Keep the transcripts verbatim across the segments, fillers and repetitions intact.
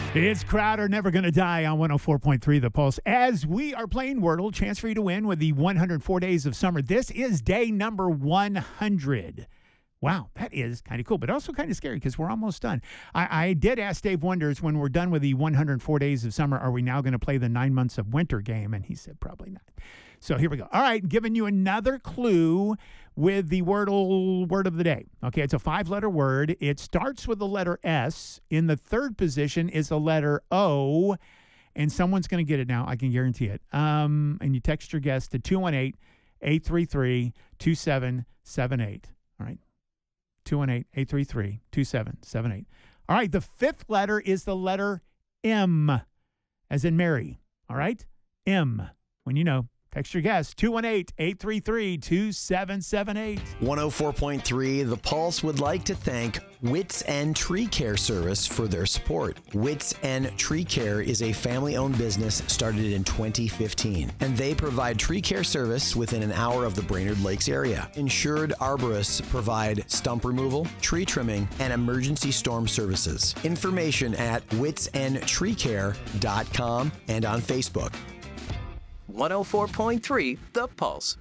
It's Crowder, Never Gonna Die on one oh four point three The Pulse. As we are playing Wordle, chance for you to win with the one hundred four days of summer. This is day number one hundred. Wow, that is kind of cool, but also kind of scary because we're almost done. I, I did ask Dave Wonders when we're done with the one hundred four days of summer, are we now going to play the nine months of winter game? And he said probably not. So here we go. All right, giving you another clue with the Wordle word of the day. Okay, it's a five-letter word. It starts with the letter S. In the third position is the letter O, and someone's going to get it now. I can guarantee it. Um, and you text your guess to two one eight, eight three three, two seven seven eight. All right, two one eight, eight three three, two seven seven eight. All right, the fifth letter is the letter M, as in Mary. All right, M. When you know. Text your guess, two one eight, eight three three, two seven seven eight. one oh four point three The Pulse would like to thank Wits End Tree Care Service for their support. Wits End Tree Care is a family-owned business started in twenty fifteen, and they provide tree care service within an hour of the Brainerd Lakes area. Insured arborists provide stump removal, tree trimming, and emergency storm services. Information at wits end tree care dot com and on Facebook. one oh four point three The Pulse.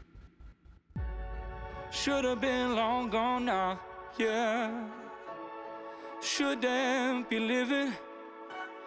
Should have been long gone now, yeah. Shouldn't be living